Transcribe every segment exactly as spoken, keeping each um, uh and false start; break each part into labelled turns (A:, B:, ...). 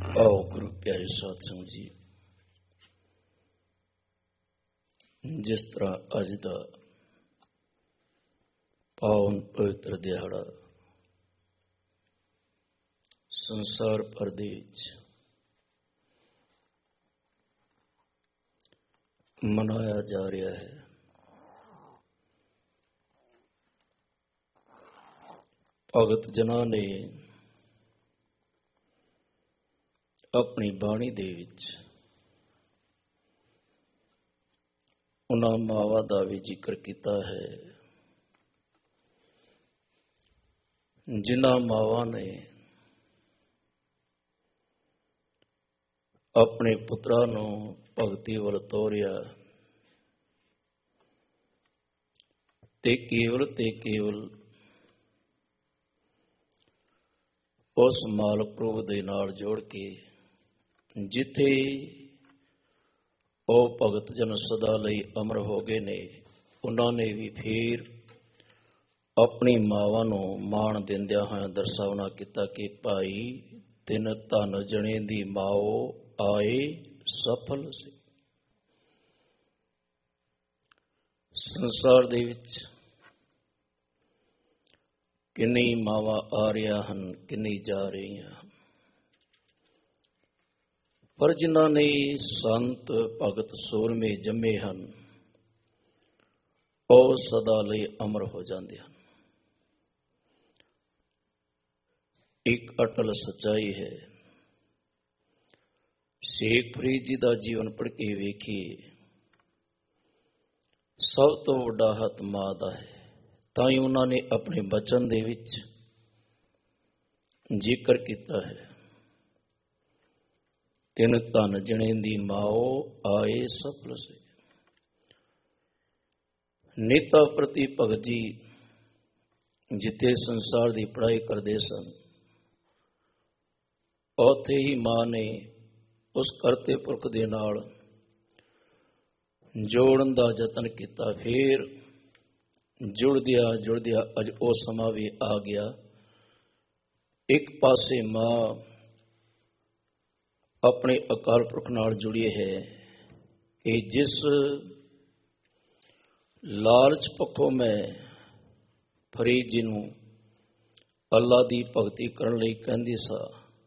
A: ਆਓ ਗੁਰੂ ਪਿਆਰੇ ਸਾਧ ਸੰਗਤ ਜੀ, ਜਿਸ ਤਰ੍ਹਾਂ ਅੱਜ ਦਾ ਪਾਵਨ ਪਵਿੱਤਰ ਦਿਹਾੜਾ ਸੰਸਾਰ ਭਰ ਦੇ ਵਿੱਚ ਮਨਾਇਆ ਜਾ ਰਿਹਾ ਹੈ, ਭਗਤ ਜਨਾਂ ਨੇ ਆਪਣੀ ਬਾਣੀ ਦੇ ਵਿੱਚ ਉਹਨਾਂ ਮਾਵਾਂ ਦਾ ਵੀ ਜ਼ਿਕਰ ਕੀਤਾ ਹੈ, ਜਿਨ੍ਹਾਂ ਮਾਵਾਂ ਨੇ ਆਪਣੇ ਪੁੱਤਰਾਂ ਨੂੰ ਭਗਤੀ ਵੱਲ ਤੋਰਿਆ ਤੇ ਕੇਵਲ ਤੇ ਕੇਵਲ ਉਸ ਮਾਲਕ ਪ੍ਰਭੂ ਦੇ ਨਾਲ ਜੋੜ ਕੇ ਜਿੱਥੇ ਉਹ ਭਗਤ ਜਨ ਸਦਾ ਲਈ ਅਮਰ ਹੋ ਗਏ ਨੇ, ਉਹਨਾਂ ਨੇ ਵੀ ਫੇਰ ਆਪਣੀ ਮਾਵਾਂ ਨੂੰ ਮਾਣ ਦਿੰਦਿਆਂ ਹੋਇਆਂ ਦਰਸਾਉਣਾ ਕੀਤਾ ਕਿ ਭਾਈ ਤਿੰਨ ਧਨ ਜਣੇ ਦੀ ਮਾਓ ਆਏ ਸਫਲ ਸੀ। ਸੰਸਾਰ ਦੇ ਵਿੱਚ ਕਿੰਨੀ ਮਾਵਾਂ ਆ ਰਹੀਆਂ ਹਨ, ਕਿੰਨੀ ਜਾ ਰਹੀਆਂ, ਪਰ ਜਿਨ੍ਹਾਂ ਨੇ ਸੰਤ ਭਗਤ ਸੂਰਮੇ ਜੰਮੇ ਹਨ ਉਹ ਸਦਾ ਲਈ ਅਮਰ ਹੋ ਜਾਂਦੇ ਹਨ। ਇੱਕ ਅਟਲ ਸੱਚਾਈ ਹੈ। ਸ਼ੇਖ ਫਰੀਦ ਜੀ ਦਾ ਜੀਵਨ ਪੜ੍ਹ ਕੇ ਵੇਖੀਏ, ਸਭ ਤੋਂ ਵੱਡਾ ਹੱਥ ਮਾਂ ਦਾ ਹੈ। ਤਾਂ ਹੀ ਉਹਨਾਂ ਨੇ ਆਪਣੇ ਬਚਨ ਦੇ ਵਿੱਚ ਜ਼ਿਕਰ ਕੀਤਾ ਹੈ, ਤਿੰਨ ਧਨ ਜਣੇ ਦੀ ਮਾਓ ਆਏ ਸਫਲ ਸੇ। ਨੇਤਾ ਪ੍ਰਤੀ ਭਗਤ ਜੀ ਜਿੱਥੇ ਸੰਸਾਰ ਦੀ ਪੜ੍ਹਾਈ ਕਰਦੇ ਸਨ, ਉੱਥੇ ਹੀ ਮਾਂ ਨੇ ਉਸ ਕਰਤੇ ਪੁਰਖ ਦੇ ਨਾਲ ਜੋੜਨ ਦਾ ਯਤਨ ਕੀਤਾ। ਫਿਰ ਜੁੜਦਿਆਂ ਜੁੜਦਿਆਂ ਅੱਜ ਉਹ ਸਮਾਂ ਵੀ ਆ ਗਿਆ। ਇੱਕ ਪਾਸੇ ਮਾਂ ਆਪਣੇ ਅਕਾਲ ਪੁਰਖ ਨਾਲ ਜੁੜੀ ਹੈ ਕਿ ਜਿਸ ਲਾਲਚ ਪੱਖੋਂ ਮੈਂ ਫਰੀਦ ਜੀ ਨੂੰ ਅੱਲਾ ਦੀ ਭਗਤੀ ਕਰਨ ਲਈ ਕਹਿੰਦੀ ਸਾਂ,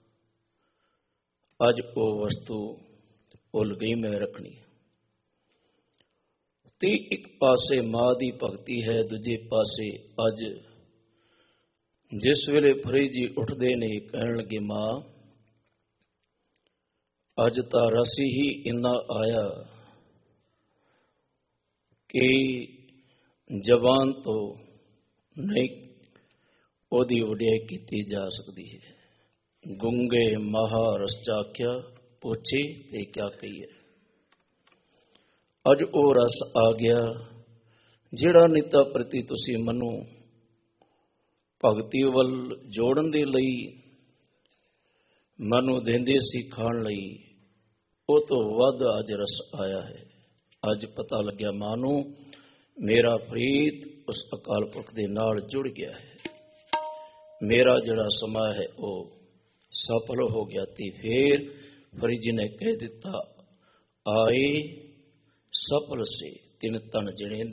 A: ਅੱਜ ਉਹ ਵਸਤੂ ਭੁੱਲ ਗਈ ਮੈਂ ਰੱਖਣੀ। ਤੇ ਇੱਕ ਪਾਸੇ ਮਾਂ ਦੀ ਭਗਤੀ ਹੈ, ਦੂਜੇ ਪਾਸੇ ਅੱਜ ਜਿਸ ਵੇਲੇ ਫਰੀਦ ਜੀ ਉੱਠਦੇ ਨੇ ਕਹਿਣ ਲੱਗੇ, ਮਾਂ ਅੱਜ ਤਾਂ ਰਸ ਹੀ ਇੰਨਾ ਆਇਆ ਕਿ ਜ਼ਬਾਨ ਤੋਂ ਨਹੀਂ ਉਹਦੀ ਵਡਿਆਈ ਕੀਤੀ ਜਾ ਸਕਦੀ ਹੈ। ਗੁੰਗੇ ਮਹਾ ਰਸ ਚਾਖਿਆ, ਪੁੱਛੇ ਤੇ ਕਿਆ ਕਹੀਏ। ਅੱਜ ਉਹ ਰਸ ਆ ਗਿਆ ਜਿਹੜਾ ਨਿੱਤਾ ਪ੍ਰਤੀ ਤੁਸੀਂ ਮਨੋ ਭਗਤੀ ਵੱਲ ਜੋੜਨ ਦੇ ਲਈ ਮੈਨੂੰ ਦਿੰਦੇ ਸੀ ਖਾਣ ਲਈ, ਉਹ ਤੋਂ ਵੱਧ ਅੱਜ ਰਸ ਆਇਆ ਹੈ। ਅੱਜ ਪਤਾ ਲੱਗਿਆ ਮਾਂ ਨੂੰ ਮੇਰਾ ਫਰੀਦ ਉਸ ਅਕਾਲ ਪੁਰਖ ਦੇ ਨਾਲ ਜੁੜ ਗਿਆ ਹੈ, ਮੇਰਾ ਜਿਹੜਾ ਸਮਾਂ ਹੈ ਉਹ ਸਫਲ ਹੋ ਗਿਆ। ਤੇ ਫਿਰ ਫਰੀਦ ਜੀ ਨੇ ਕਹਿ ਦਿੱਤਾ, ਆਏ ਸਫਲ ਸੇ ਤਿੰਨ ਧਨ ਜਣੇ